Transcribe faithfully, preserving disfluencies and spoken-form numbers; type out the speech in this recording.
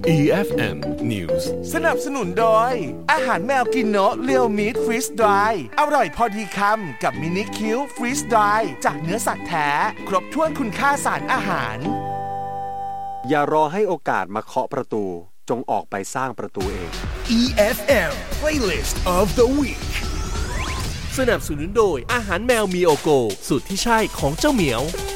อี เอฟ เอ็ม News สนับสนุนโดยอาหารแมวกินโนะเรียวมีทฟรีสดรายอร่อยพอดีคำกับมินิคิวฟรีสดรายจากเนื้อสัตว์แท้ครบถ้วนคุณค่าสารอาหารอย่ารอให้โอกาสมาเคาะประตูจงออกไปสร้างประตูเองอี เอฟ เอ็ม Playlist of the Week สนับสนุนโดยอาหารแมวมีโอโกสูตรที่ใช่ของเจ้าเหมียว